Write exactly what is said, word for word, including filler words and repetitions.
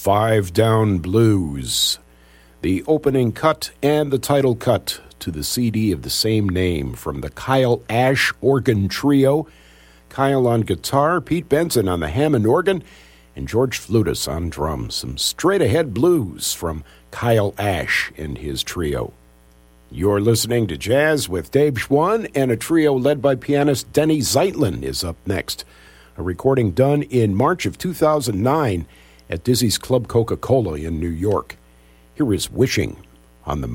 Five Down Blues, the opening cut and the title cut to the C D of the same name from the Kyle Ash Organ Trio. Kyle on guitar, Pete Benson on the Hammond organ, and George Flutis on drums. Some straight-ahead blues from Kyle Ash and his trio. You're listening to Jazz with Dave Schwann, and a trio led by pianist Denny Zeitlin is up next. A recording done in March of two thousand nine at Dizzy's Club Coca-Cola in New York. Here is Wishing on the